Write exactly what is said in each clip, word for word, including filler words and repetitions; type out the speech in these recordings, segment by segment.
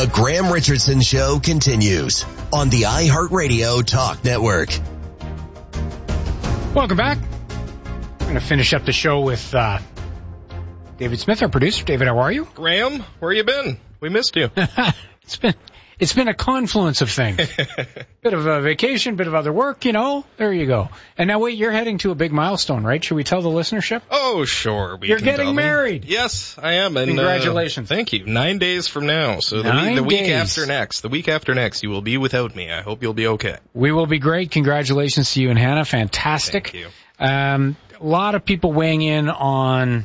The Graham Richardson Show continues on the iHeartRadio Talk Network. Welcome back. We're going to finish up the show with uh, David Smith, our producer. David, how are you? Graham, where you been? We missed you. It's been it's been a confluence of things. Bit of a vacation, bit of other work, you know. There you go. And now, wait, you're heading to a big milestone, right? Should we tell the listenership? Oh, sure. We you're can getting tell married. Them. Yes, I am. And, congratulations. Uh, thank you. Nine days from now. So the, Nine the week days. after next, the week after next, you will be without me. I hope you'll be okay. We will be great. Congratulations to you and Hannah. Fantastic. Thank you. Um, a lot of people weighing in on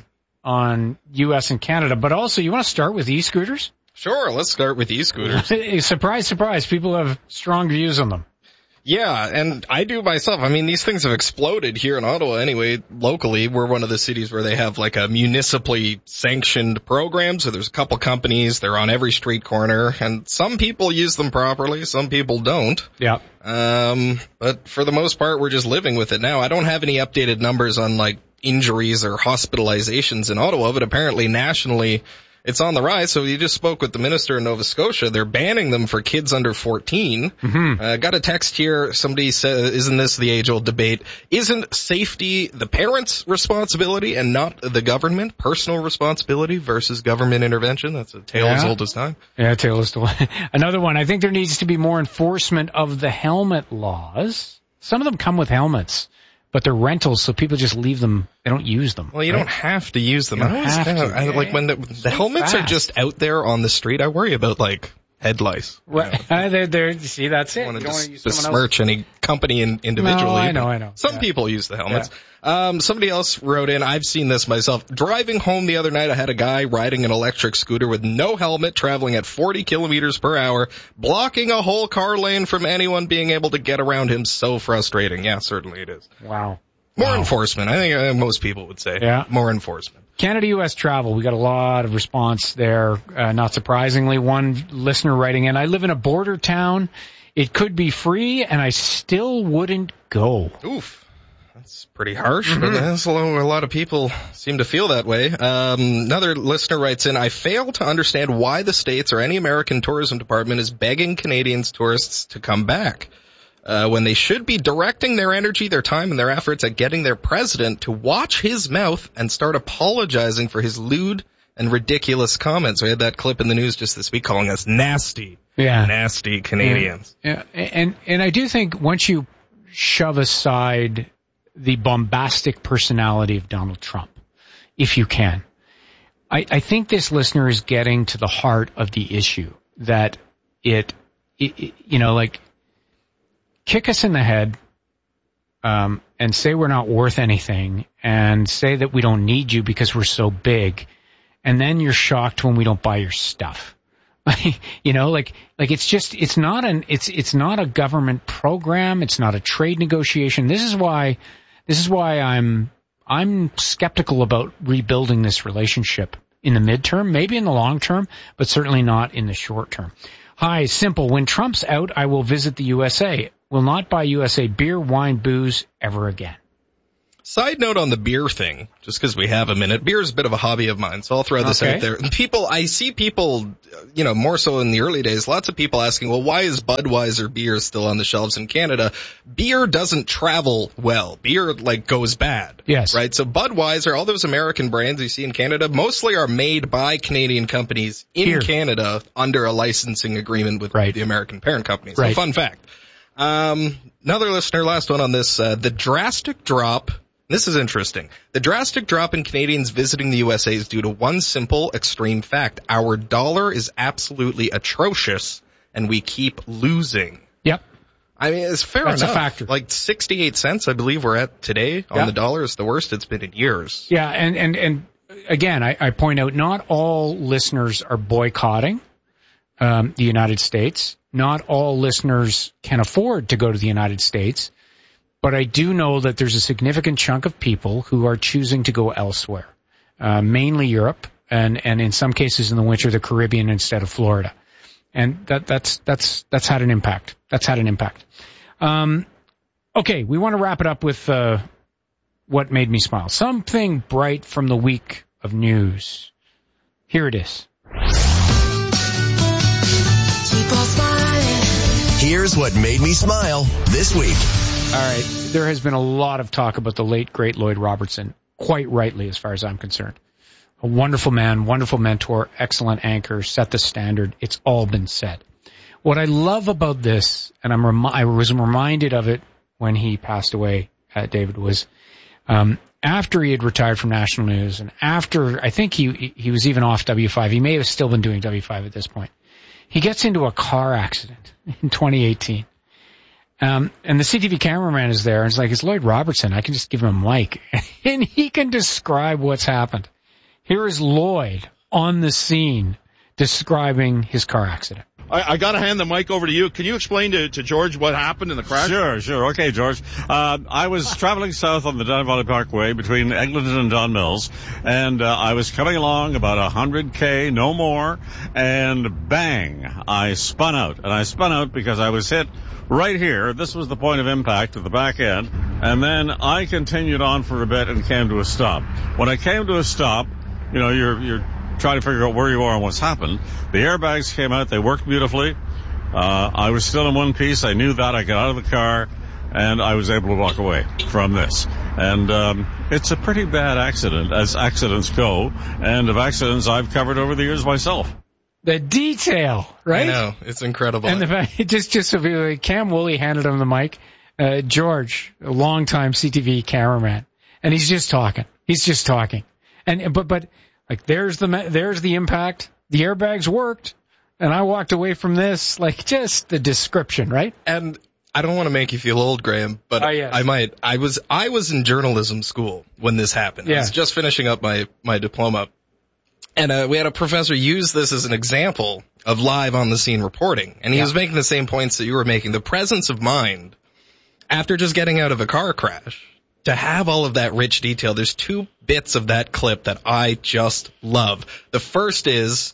on U S and Canada, but also you want to start with e-scooters? Sure, let's start with e-scooters. Surprise, surprise, people have strong views on them. Yeah, and I do myself. I mean, these things have exploded here in Ottawa anyway. Locally, we're one of the cities where they have like a municipally sanctioned program. So there's a couple companies. They're on every street corner. And some people use them properly. Some people don't. Yeah. Um, but for the most part, we're just living with it now. I don't have any updated numbers on like injuries or hospitalizations in Ottawa, but apparently nationally, it's on the rise. So you just spoke with the minister in Nova Scotia. They're banning them for kids under fourteen. Mm-hmm. Uh, got a text here. Somebody says, isn't this the age-old debate? Isn't safety the parents' responsibility and not the government? Personal responsibility versus government intervention? That's a tale as yeah. old as time. Yeah, tale as old. Another one. I think there needs to be more enforcement of the helmet laws. Some of them come with helmets, but they're rentals, so people just leave them. They don't use them. Well, you right? don't have to use them. You I don't always have kinda, to. I, like when the, the helmets fast. are just out there on the street, I worry about like head lice. Right. Uh, they're, they're, see, that's it. I want You to don't dis- want to use someone besmirch any company in, individually. No, I know, I know. Some yeah. people use the helmets. Yeah. Um, somebody else wrote in, I've seen this myself. Driving home the other night, I had a guy riding an electric scooter with no helmet, traveling at forty kilometers per hour, blocking a whole car lane from anyone being able to get around him. So frustrating. Yeah, certainly it is. Wow. More wow. enforcement. I think uh, most people would say. Yeah. More enforcement. Canada-U S travel, we got a lot of response there. Uh, not surprisingly, one listener writing in, I live in a border town. It could be free, and I still wouldn't go. Oof. That's pretty harsh, Mm-hmm. but that's a lot, a lot of people seem to feel that way. Um, another listener writes in, I fail to understand why the States or any American tourism department is begging Canadians tourists to come back. Uh, when they should be directing their energy, their time, and their efforts at getting their president to watch his mouth and start apologizing for his lewd and ridiculous comments. We had that clip in the news just this week calling us nasty, yeah. nasty Canadians. Yeah. yeah. And, and I do think once you shove aside the bombastic personality of Donald Trump, if you can, I, I think this listener is getting to the heart of the issue that it, it, it you know, like, kick us in the head um, and say we're not worth anything and say that we don't need you because we're so big, and then you're shocked when we don't buy your stuff. you know, like like it's just it's not an it's it's not a government program. It's not a trade negotiation. This is why this is why I'm I'm skeptical about rebuilding this relationship in the midterm, maybe in the long term, but certainly not in the short term. Hi, simple. When Trump's out, I will visit the U S A. Will not buy U S A beer, wine, booze ever again. Side note on the beer thing, just because we have a minute. Beer is a bit of a hobby of mine, so I'll throw this okay. out there. People, I see people, you know, more so in the early days, lots of people asking, well, why is Budweiser beer still on the shelves in Canada? Beer doesn't travel well. Beer, like, goes bad. Yes. Right? So Budweiser, all those American brands you see in Canada, mostly are made by Canadian companies in Here. Canada under a licensing agreement with right. the American parent company. So right. fun fact. Um, another listener, last one on this, uh, the drastic drop. This is interesting. The drastic drop in Canadians visiting the U S A is due to one simple, extreme fact. Our dollar is absolutely atrocious, and we keep losing. Yep. I mean, it's fair That's enough. a factor. Like sixty-eight cents, I believe we're at today on yep. the dollar. It's the worst it's been in years. Yeah, and, and, and again, I, I point out not all listeners are boycotting um, the United States. Not all listeners can afford to go to the United States. But I do know that there's a significant chunk of people who are choosing to go elsewhere, uh, mainly Europe, and, and in some cases in the winter, the Caribbean instead of Florida. And that, that's, that's, that's had an impact. That's had an impact. Um, okay, we want to wrap it up with, uh, what made me smile. Something bright from the week of news. Here it is. Here's what made me smile this week. All right. There has been a lot of talk about the late, great Lloyd Robertson, quite rightly as far as I'm concerned. A wonderful man, wonderful mentor, excellent anchor, set the standard. It's all been said. What I love about this, and I'm remi- I was reminded of it when he passed away, uh, David, was um, after he had retired from National News and after, I think he he was even off W five. He may have still been doing W five at this point. He gets into a car accident in twenty eighteen. Um, and the C T V cameraman is there, and it's like, it's Lloyd Robertson. I can just give him a mic, and he can describe what's happened. Here is Lloyd on the scene describing his car accident. I, I got to hand the mic over to you. Can you explain to, to George what happened in the crash? Sure, sure. Okay, George. Uh, I was traveling south on the Don Valley Parkway between Eglinton and Don Mills, and uh, I was coming along about one hundred K, no more, and bang, I spun out. And I spun out because I was hit right here. This was the point of impact at the back end, and then I continued on for a bit and came to a stop. When I came to a stop, you know, you're you're trying to figure out where you are and what's happened. The airbags came out. They worked beautifully. Uh, I was still in one piece. I knew that. I got out of the car, and I was able to walk away from this. And um, it's a pretty bad accident, as accidents go, and of accidents I've covered over the years myself. The detail, right? I know. It's incredible. And the fact, just, just so people, Cam Woolley handed him the mic. Uh, George, a longtime C T V cameraman, and he's just talking. He's just talking. And, but, but, like, there's the, there's the impact. The airbags worked, and I walked away from this, like, just the description, right? And I don't want to make you feel old, Graham, but oh, yes. I might. I was, I was in journalism school when this happened. Yeah. I was just finishing up my, my diploma. And, uh, we had a professor use this as an example of live on the scene reporting. And he yeah. was making the same points that you were making. The presence of mind after just getting out of a car crash, to have all of that rich detail. There's two bits of that clip that I just love. The first is,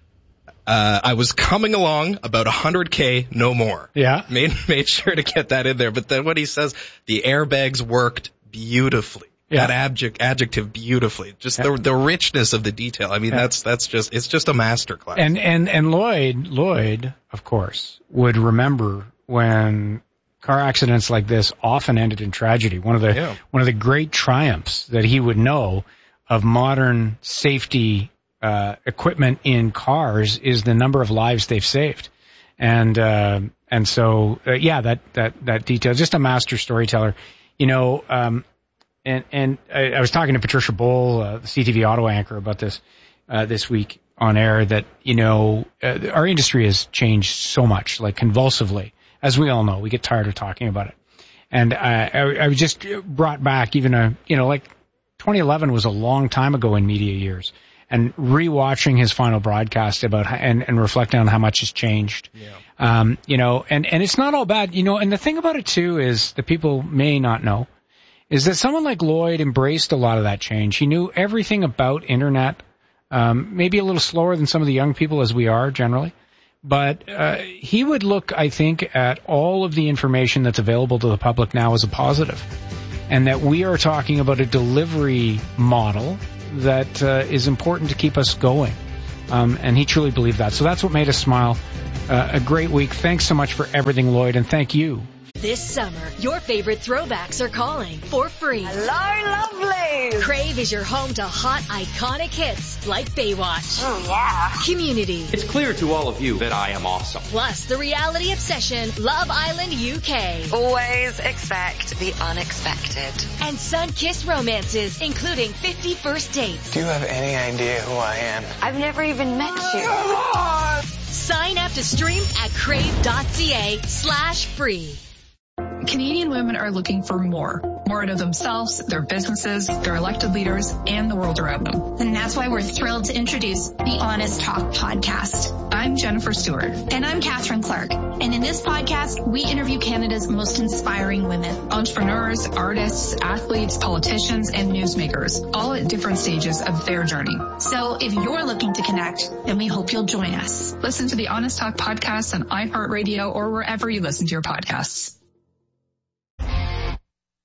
uh, I was coming along about one hundred K, no more. Yeah. Made, made sure to get that in there. But then what he says, the airbags worked beautifully. Yeah. That adjective, adjective beautifully. Just yeah. the, the richness of the detail. I mean, yeah. that's, that's just, it's just a masterclass. And, and, and Lloyd, Lloyd, of course, would remember when car accidents like this often ended in tragedy. One of the yeah. one of the great triumphs that he would know of modern safety uh, equipment in cars is the number of lives they've saved. And uh, and so uh, yeah, that that that detail, just a master storyteller. You know, um, and and I, I was talking to Patricia Bowl, uh, the C T V auto anchor, about this uh, this week on air. That you know, uh, our industry has changed so much, like convulsively. As we all know, we get tired of talking about it. And uh, I, I was just brought back even a, you know, like twenty eleven was a long time ago in media years. And rewatching his final broadcast about, and, and reflecting on how much has changed. Yeah. Um, you know, and, and it's not all bad, you know, and the thing about it too is that people may not know is that someone like Lloyd embraced a lot of that change. He knew everything about internet, um, maybe a little slower than some of the young people as we are generally. But uh, he would look, I think, at all of the information that's available to the public now as a positive, and that we are talking about a delivery model that uh, is important to keep us going. Um, and he truly believed that. So that's what made us smile. Uh, a great week. Thanks so much for everything, Lloyd, and thank you. This summer, your favorite throwbacks are calling for free. Hello, lovely! Crave is your home to hot, iconic hits like Baywatch. Oh, yeah. Community. It's clear to all of you that I am awesome. Plus, the reality obsession, Love Island U K. Always expect the unexpected. And sun-kissed romances, including fifty First Dates. Do you have any idea who I am? I've never even met you. Sign up to stream at crave.ca slash free. Canadian women are looking for more. More out of themselves, their businesses, their elected leaders, and the world around them. And that's why we're thrilled to introduce the Honest Talk podcast. I'm Jennifer Stewart. And I'm Catherine Clark. And in this podcast, we interview Canada's most inspiring women. Entrepreneurs, artists, athletes, politicians, and newsmakers, all at different stages of their journey. So if you're looking to connect, then we hope you'll join us. Listen to the Honest Talk podcast on iHeartRadio or wherever you listen to your podcasts.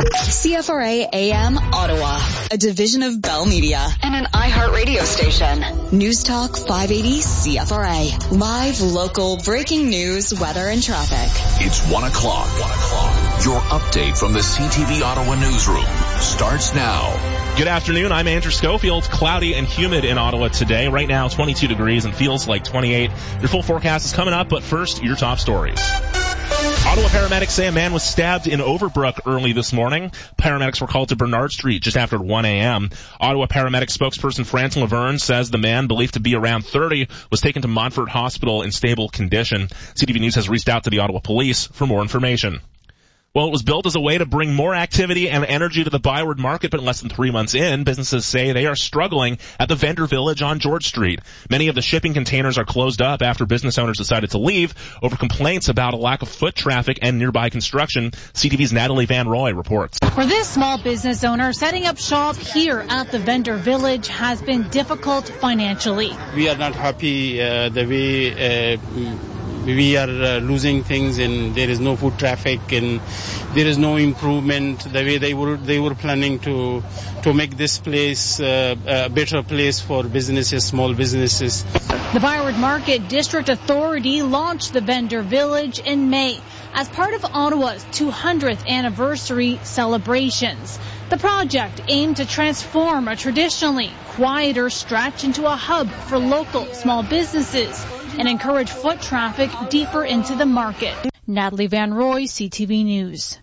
C F R A A M Ottawa, a division of Bell Media and an iHeartRadio station. News Talk five eighty C F R A. Live, local, breaking news, weather, and traffic. It's one o'clock. One o'clock. Your update from the C T V Ottawa newsroom starts now. Good afternoon. I'm Andrew Schofield. Cloudy and humid in Ottawa today. Right now, twenty-two degrees and feels like twenty-eight. Your full forecast is coming up, but first, your top stories. Ottawa paramedics say a man was stabbed in Overbrook early this morning. Paramedics were called to Bernard Street just after one a.m. Ottawa paramedic spokesperson Franz Laverne says the man, believed to be around thirty, was taken to Montfort Hospital in stable condition. C T V News has reached out to the Ottawa Police for more information. Well, it was built as a way to bring more activity and energy to the Byward Market, but less than three months in, businesses say they are struggling at the Vendor Village on George Street. Many of the shipping containers are closed up after business owners decided to leave over complaints about a lack of foot traffic and nearby construction. C T V's Natalie Van Roy reports. For this small business owner, setting up shop here at the Vendor Village has been difficult financially. We are not happy uh, the way uh, we are uh, losing things, and there is no foot traffic, and there is no improvement the way they were they were planning to to make this place uh, a better place for businesses, small businesses. The Byward Market District Authority launched the Vendor Village in May as part of Ottawa's two hundredth anniversary celebrations. The project aimed to transform a traditionally quieter stretch into a hub for local small businesses and encourage foot traffic deeper into the market. Natalie Van Roy, C T V News.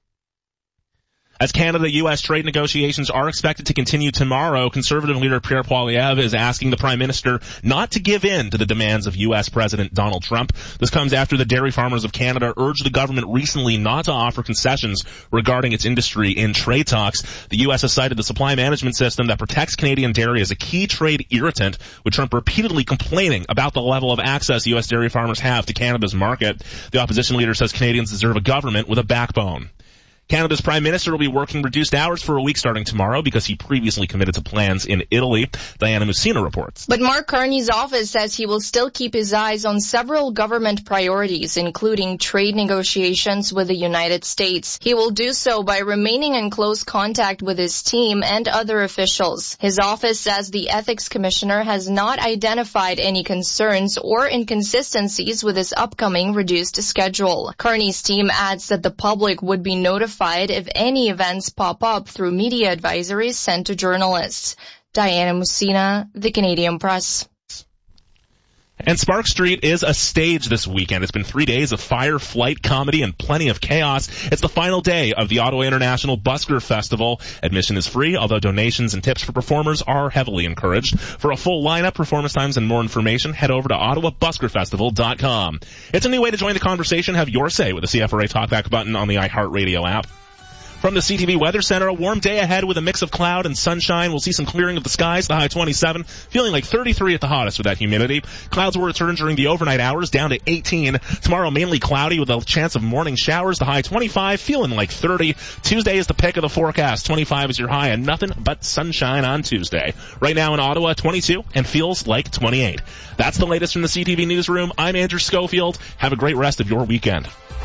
As Canada-U S trade negotiations are expected to continue tomorrow, Conservative leader Pierre Poilievre is asking the Prime Minister not to give in to the demands of U S President Donald Trump. This comes after the Dairy Farmers of Canada urged the government recently not to offer concessions regarding its industry in trade talks. The U S has cited the supply management system that protects Canadian dairy as a key trade irritant, with Trump repeatedly complaining about the level of access U S dairy farmers have to Canada's market. The opposition leader says Canadians deserve a government with a backbone. Canada's Prime Minister will be working reduced hours for a week starting tomorrow because he previously committed to plans in Italy. Diana Musina reports. But Mark Carney's office says he will still keep his eyes on several government priorities, including trade negotiations with the United States. He will do so by remaining in close contact with his team and other officials. His office says the Ethics Commissioner has not identified any concerns or inconsistencies with his upcoming reduced schedule. Carney's team adds that the public would be notified if any events pop up through media advisories sent to journalists. Diana Musina, The Canadian Press. And Spark Street is a stage this weekend. It's been three days of fire, flight, comedy, and plenty of chaos. It's the final day of the Ottawa International Busker Festival. Admission is free, although donations and tips for performers are heavily encouraged. For a full lineup, performance times, and more information, head over to ottawa busker festival dot com. It's a new way to join the conversation. Have your say with the C F R A Talkback button on the iHeartRadio app. From the C T V Weather Center, a warm day ahead with a mix of cloud and sunshine. We'll see some clearing of the skies, the high twenty-seven, feeling like thirty-three at the hottest with that humidity. Clouds will return during the overnight hours, down to eighteen. Tomorrow, mainly cloudy with a chance of morning showers, the high twenty-five, feeling like thirty. Tuesday is the pick of the forecast. twenty-five is your high, and nothing but sunshine on Tuesday. Right now in Ottawa, twenty-two, and feels like twenty-eight. That's the latest from the C T V Newsroom. I'm Andrew Schofield. Have a great rest of your weekend.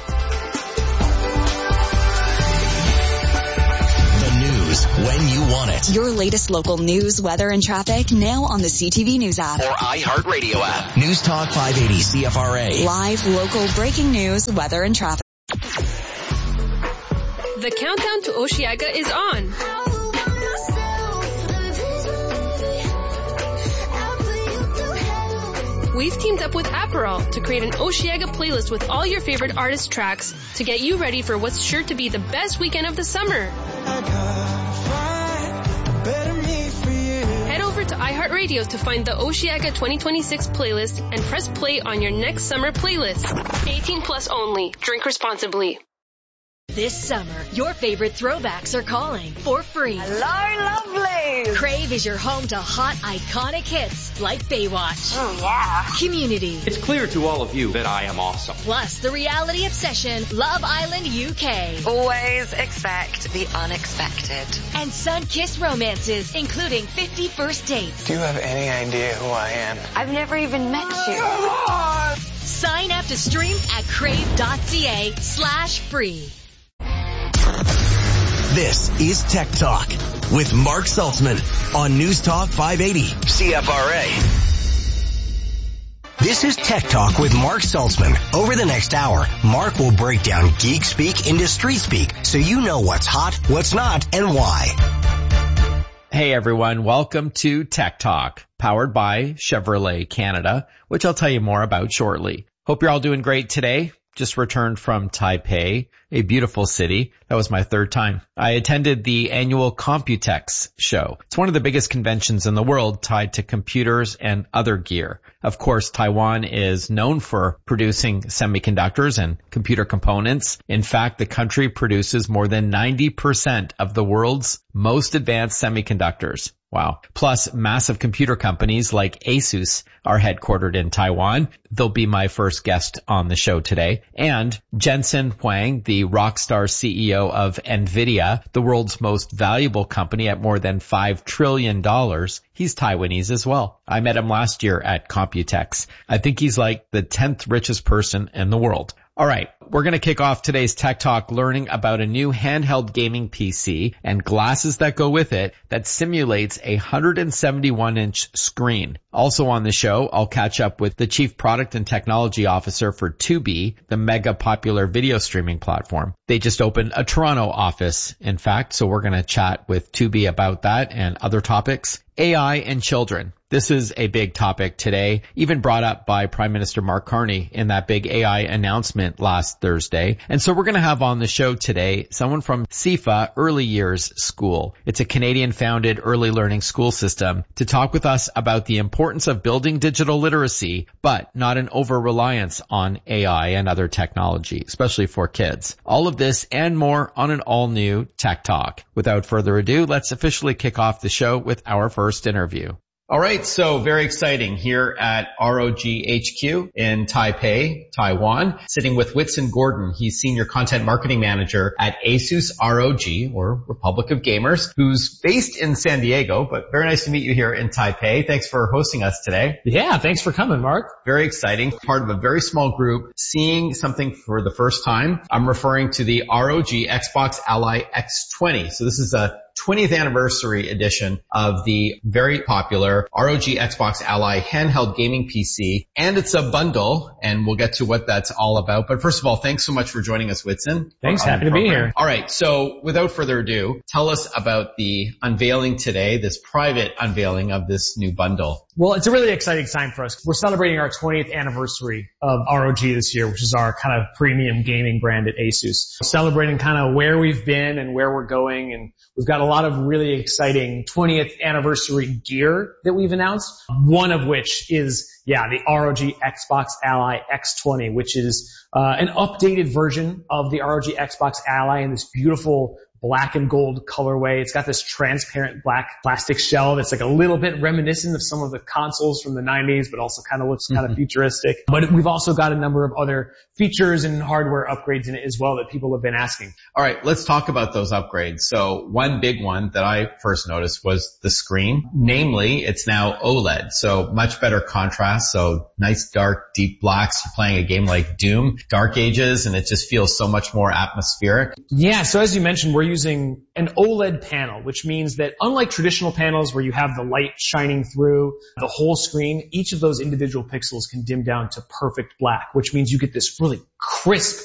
When you want it. Your latest local news, weather, and traffic now on the C T V News app. Or iHeartRadio app. News Talk five eighty C F R A. Live, local, breaking news, weather, and traffic. The countdown to Osheaga is on. We've teamed up with Aperol to create an Osheaga playlist with all your favorite artist tracks to get you ready for what's sure to be the best weekend of the summer. Head over to iHeartRadio to find the Osheaga twenty twenty-six playlist and press play on your next summer playlist. eighteen plus only. Drink responsibly. This summer, your favorite throwbacks are calling for free. Hello, lovelies! Crave is your home to hot, iconic hits like Baywatch. Oh, yeah. Community. It's clear to all of you that I am awesome. Plus, the reality obsession, Love Island U K. Always expect the unexpected. And sun-kissed romances, including fifty First Dates. Do you have any idea who I am? I've never even met you. Sign up to stream at crave.ca slash free. This is Tech Talk with Mark Saltzman on News Talk five eighty C F R A. This is Tech Talk with Mark Saltzman. Over the next hour, Mark will break down geek speak into street speak so you know what's hot, what's not, and why. Hey everyone, welcome to Tech Talk, powered by Chevrolet Canada, which I'll tell you more about shortly. Hope you're all doing great today. Just returned from Taipei, a beautiful city. That was my third time. I attended the annual Computex show. It's one of the biggest conventions in the world tied to computers and other gear. Of course, Taiwan is known for producing semiconductors and computer components. In fact, the country produces more than ninety percent of the world's most advanced semiconductors. Wow. Plus, massive computer companies like Asus are headquartered in Taiwan. They'll be my first guest on the show today. And Jensen Huang, the rock star C E O of NVIDIA, the world's most valuable company at more than five trillion dollars, he's Taiwanese as well. I met him last year at Computex. I think he's like the tenth richest person in the world. All right, we're going to kick off today's Tech Talk learning about a new handheld gaming P C and glasses that go with it that simulates a one hundred seventy-one inch screen. Also on the show, I'll catch up with the Chief Product and Technology Officer for Tubi, the mega popular video streaming platform. They just opened a Toronto office, in fact, so we're going to chat with Tubi about that and other topics. A I and children. This is a big topic today, even brought up by Prime Minister Mark Carney in that big A I announcement last Thursday. And so we're going to have on the show today someone from C I F A Early Years School. It's a Canadian-founded early learning school system to talk with us about the importance of building digital literacy, but not an over-reliance on A I and other technology, especially for kids. All of this and more on an all-new Tech Talk. Without further ado, let's officially kick off the show with our first interview. All right, so very exciting here at R O G H Q in Taipei, Taiwan, sitting with Whitson Gordon. He's Senior Content Marketing Manager at Asus R O G, or Republic of Gamers, who's based in San Diego, but very nice to meet you here in Taipei. Thanks for hosting us today. Yeah, thanks for coming, Mark. Very exciting. Part of a very small group, seeing something for the first time. I'm referring to the R O G Xbox Ally X twenty. So this is a twentieth anniversary edition of the very popular R O G Xbox Ally handheld gaming P C. And it's a bundle, and we'll get to what that's all about. But first of all, thanks so much for joining us, Whitson. Thanks, happy to be here. All right, so without further ado, tell us about the unveiling today, this private unveiling of this new bundle. Well, it's a really exciting time for us. We're celebrating our twentieth anniversary of R O G this year, which is our kind of premium gaming brand at Asus. Celebrating kind of where we've been and where we're going, and we've got a lot of really exciting twentieth anniversary gear that we've announced, one of which is, yeah, the R O G Xbox Ally X twenty, which is uh, an updated version of the R O G Xbox Ally in this beautiful black and gold colorway. It's got this transparent black plastic shell that's like a little bit reminiscent of some of the consoles from the nineties, but also kind of looks kind of mm-hmm. futuristic. But we've also got a number of other features and hardware upgrades in it as well that people have been asking. All right, let's talk about those upgrades. So one big one that I first noticed was the screen. Namely, it's now OLED, so much better contrast. So nice dark, deep blacks. You're playing a game like Doom, Dark Ages, and it just feels so much more atmospheric. Yeah, so as you mentioned, we're using an OLED panel, which means that unlike traditional panels where you have the light shining through the whole screen, each of those individual pixels can dim down to perfect black, which means you get this really crisp